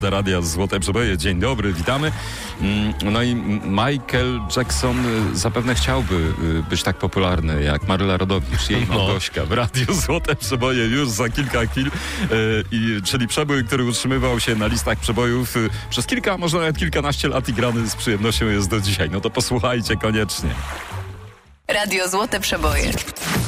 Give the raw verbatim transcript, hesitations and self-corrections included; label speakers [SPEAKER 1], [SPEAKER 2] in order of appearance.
[SPEAKER 1] Radia Złote Przeboje. Dzień dobry, witamy. No i Michael Jackson zapewne chciałby być tak popularny jak Maryla Rodowicz, jej Małgośka. W Radiu Złote Przeboje już za kilka chwil, I, czyli przebój, który utrzymywał się na listach przebojów przez kilka, może nawet kilkanaście lat i grany z przyjemnością jest do dzisiaj. No to posłuchajcie koniecznie.
[SPEAKER 2] Radio Złote Przeboje.